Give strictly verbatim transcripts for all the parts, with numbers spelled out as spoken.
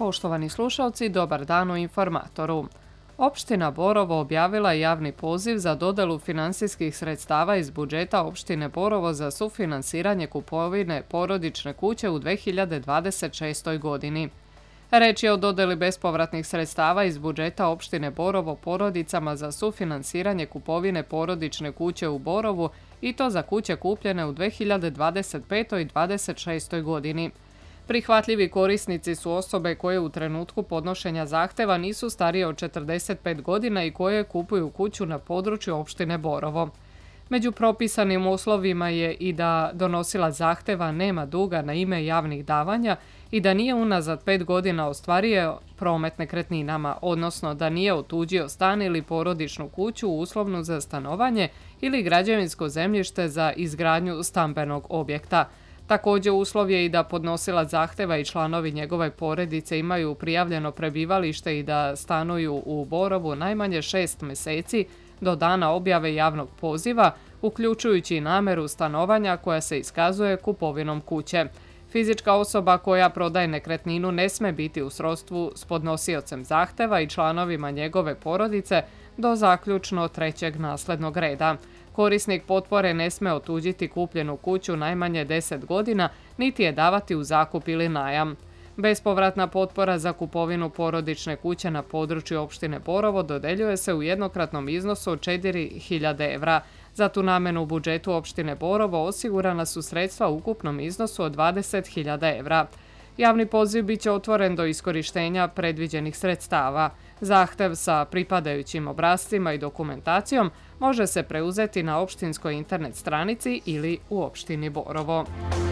Poštovani slušalci, dobar dan u Informatoru. Opština Borovo objavila je javni poziv za dodelu finansijskih sredstava iz budžeta opštine Borovo za sufinansiranje kupovine porodične kuće u dve hiljade dvadeset šestoj. godini. Reč je o dodeli bespovratnih sredstava iz budžeta opštine Borovo porodicama za sufinansiranje kupovine porodične kuće u Borovu i to za kuće kupljene u dve hiljade dvadeset petoj. i dvadeset šestoj. godini. Prihvatljivi korisnici su osobe koje u trenutku podnošenja zahteva nisu starije od četrdeset pet godina i koje kupuju kuću na području opštine Borovo. Među propisanim uslovima je i da donosilac zahteva nema duga na ime javnih davanja i da nije unazad pet godina ostvario promet nekretninama, odnosno da nije otuđio stan ili porodičnu kuću uslovnu za stanovanje ili građevinsko zemljište za izgradnju stambenog objekta. Također uslov je i da podnosilac zahteva i članovi njegove porodice imaju prijavljeno prebivalište i da stanuju u Borovu najmanje šest meseci do dana objave javnog poziva, uključujući i nameru stanovanja koja se iskazuje kupovinom kuće. Fizička osoba koja prodaje nekretninu ne sme biti u srodstvu s podnosiocem zahteva i članovima njegove porodice do zaključno trećeg naslednog reda. Korisnik potpore ne sme otuđiti kupljenu kuću najmanje deset godina, niti je davati u zakup ili najam. Bespovratna potpora za kupovinu porodične kuće na području opštine Borovo dodeljuje se u jednokratnom iznosu od četiri hiljade evra. Za tu namenu u budžetu opštine Borovo osigurana su sredstva u ukupnom iznosu od dvadeset hiljada evra. Javni poziv biće otvoren do iskorištenja predviđenih sredstava. Zahtev sa pripadajućim obrascima i dokumentacijom može se preuzeti na opštinskoj internet stranici ili u opštini Borovo.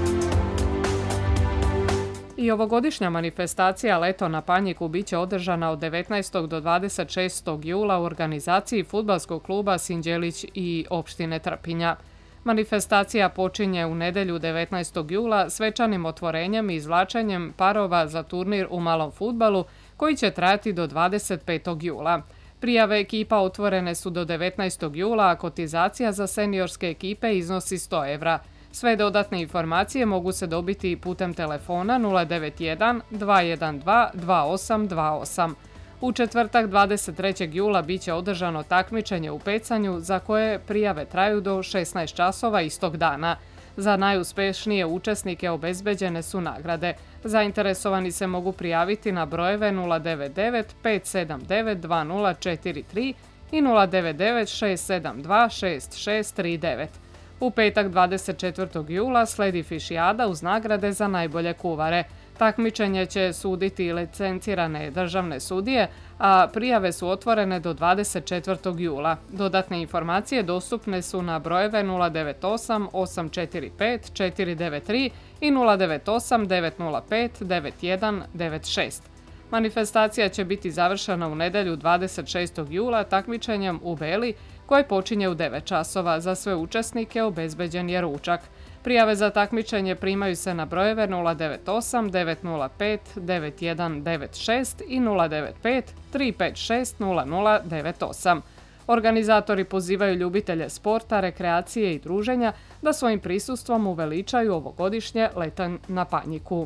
I ovogodišnja manifestacija Leto na Panjiku biće održana od devetnaestog do dvadeset šestog jula u organizaciji fudbalskog kluba Sinđelić i opštine Trpinja. Manifestacija počinje u nedelju devetnaestog jula svečanim otvorenjem i izvlačenjem parova za turnir u malom fudbalu koji će trajati do dvadeset petog jula. Prijave ekipa otvorene su do devetnaestog jula, a kotizacija za seniorske ekipe iznosi sto evra. Sve dodatne informacije mogu se dobiti putem telefona nula devet jedan dva jedan dva dva osam dva osam. U četvrtak dvadeset trećeg jula biće održano takmičenje u pecanju za koje prijave traju do šesnaest časova istog dana. Za najuspešnije učesnike obezbeđene su nagrade. Zainteresovani se mogu prijaviti na brojeve nula devet devet pet sedam devet dva nula četiri tri i nula devet devet šest sedam dva šest šest tri devet. U petak dvadeset četvrtog jula sledi fišijada uz nagrade za najbolje kuvare. Takmičenje će suditi licencirane državne sudije, a prijave su otvorene do dvadeset četvrtog jula. Dodatne informacije dostupne su na brojeve nula devet osam osam četiri pet četiri devet tri i nula devet osam devet nula pet devet jedan devet šest. Manifestacija će biti završena u nedelju dvadeset šestog jula takmičenjem u Beli koje počinje u devet časova. Za sve učesnike obezbeđen je ručak. Prijave za takmičenje primaju se na brojeve nula devet osam devet nula pet devet jedan devet šest i nula devet pet tri pet šest nula nula devet osam. Organizatori pozivaju ljubitelje sporta, rekreacije i druženja da svojim prisustvom uveličaju ovogodišnje Leto na Panjiku.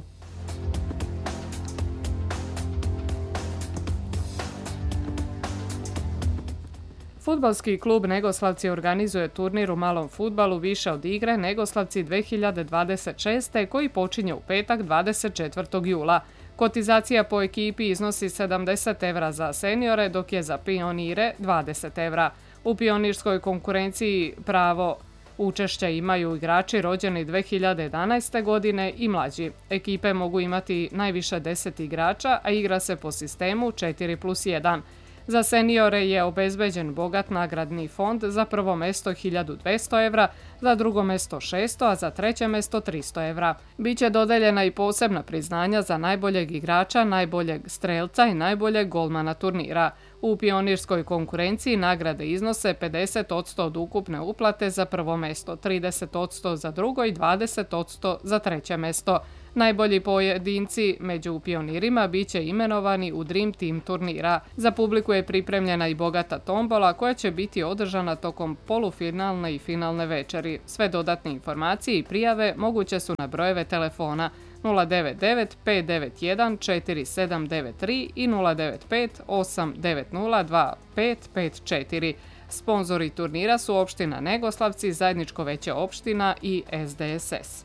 Fudbalski klub Negoslavci organizuje turnir u malom fudbalu više od igre Negoslavci dve hiljade dvadeset šeste. koji počinje u petak dvadeset četvrtog jula. Kotizacija po ekipi iznosi sedamdeset evra za seniore, dok je za pionire dvadeset evra. U pionirskoj konkurenciji pravo učešća imaju igrači rođeni dve hiljade jedanaeste. godine i mlađi. Ekipe mogu imati najviše deset igrača, a igra se po sistemu četiri plus jedan. Za seniore je obezbeđen bogat nagradni fond, za prvo mesto hiljadu dvesta evra, za drugo mesto šesto, a za treće mesto tristo evra. Biće dodeljena i posebna priznanja za najboljeg igrača, najboljeg strelca i najboljeg golmana turnira. U pionirskoj konkurenciji nagrade iznose pedeset posto od ukupne uplate za prvo mesto, trideset posto za drugo i dvadeset posto za treće mesto. Najbolji pojedinci među pionirima biće imenovani u Dream Team turnira. Za publiku je pripremljena i bogata tombola koja će biti održana tokom polufinalne i finalne večeri. Sve dodatne informacije i prijave moguće su na brojeve telefona nula devet devet pet devet jedan četiri sedam devet tri i nula devet pet osam devet nula dva pet pet četiri. Sponzori turnira su opština Negoslavci, Zajedničko veće opština i S D S S.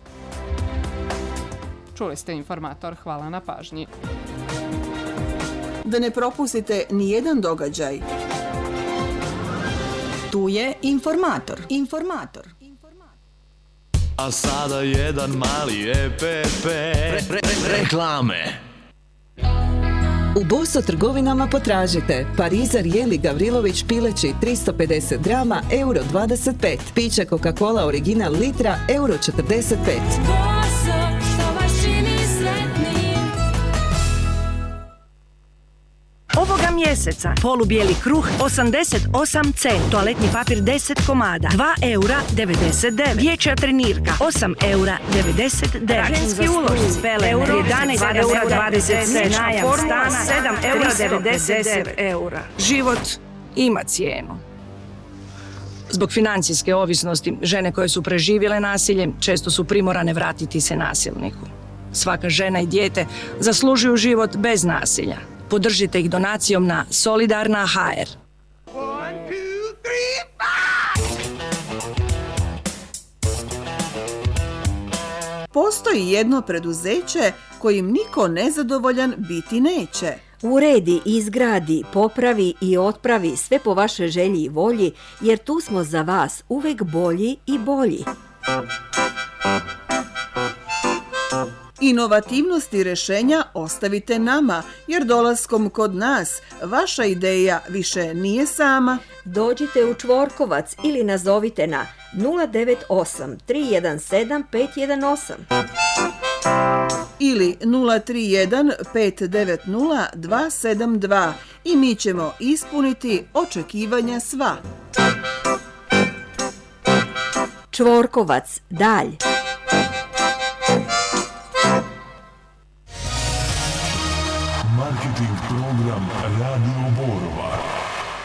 Čuli ste informator, hvala na pažnji. Da ne propustite nijedan događaj. Tu je informator. Informator. A sada jedan mali E P P. Re, re, re, reklame. U Boso trgovinama potražite parizer jeli Gavrilović pileći tristo pedeset grama, euro dvadeset pet. Piće Coca-Cola original litra, euro četrdeset pet. Boso, što vas čini sretnim. Ovoga mjeseca polubijeli kruh osamdeset osam centi, toaletni papir deset komada, dva eura devedeset devet, dječja trenirka osam eura devedeset devet, ženski ulošci euro jedanaest eura dvadeset sedam, najam stana sedam eura devedeset devet eura. Život ima cijenu. Zbog financijske ovisnosti, žene koje su preživjele nasilje često su primorane vratiti se nasilniku. Svaka žena i dijete zaslužuju život bez nasilja. Podržite ih donacijom na Solidarna точка ха ер. Postoji jedno preduzeće kojim niko nezadovoljan biti neće. Uredi, izgradi, popravi i otpravi sve po vašoj želji i volji, jer tu smo za vas uvek bolji i bolji. Inovativnost i rješenja ostavite nama, jer dolaskom kod nas vaša ideja više nije sama. Dođite u Čvorkovac ili nazovite na nula devet osam tri jedan sedam pet jedan osam ili nula tri jedan pet devet nula dva sedam dva i mi ćemo ispuniti očekivanja sva. Čvorkovac, dalj. Marketing program Radio Borova.